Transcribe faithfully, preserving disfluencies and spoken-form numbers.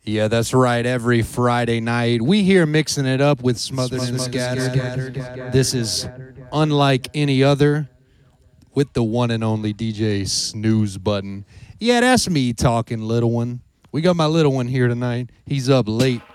Yeah, that's right. Every Friday night, we here mixing it up with Smothered and Scattered. This is unlike any other with the one and only D J Snooze Button. Yeah, that's me talking, little one. We got my little one here tonight. He's up late.